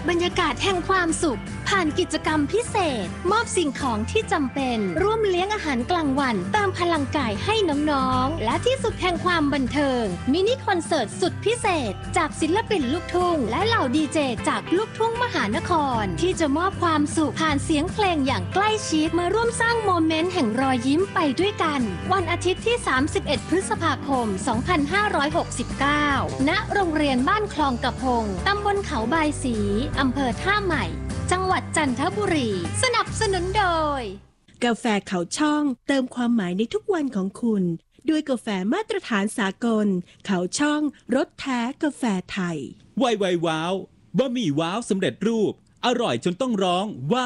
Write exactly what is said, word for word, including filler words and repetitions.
บรรยากาศแห่งความสุขผ่านกิจกรรมพิเศษมอบสิ่งของที่จำเป็นร่วมเลี้ยงอาหารกลางวันเติมพลังกายให้น้องๆและที่สุดแห่งความบันเทิงมินิคอนเสิร์ตสุดพิเศษจากศิลปินลูกทุ่งและเหล่าดีเจจากลูกทุ่งมหานครที่จะมอบความสุขผ่านเสียงเพลงอย่างใกล้ชิดมาร่วมสร้างโมเมนต์แห่งรอยยิ้มไปด้วยกันวันอาทิตย์ที่สามสิบเอ็ดพฤษภาคมสองพันห้าร้อยหกสิบเก้าณโรงเรียนบ้านคลองกระพงตำบลเขาบายศรีอำเภอท่าใหม่จังหวัดจันทบุรีสนับสนุนโดยกาแฟเขาช่องเติมความหมายในทุกวันของคุณด้วยกาแฟมาตรฐานสากลเขาช่องรสแท้กาแฟไทยไวไวว้าวบะหมี่ว้าวสำเร็จรูปอร่อยจนต้องร้องว้าว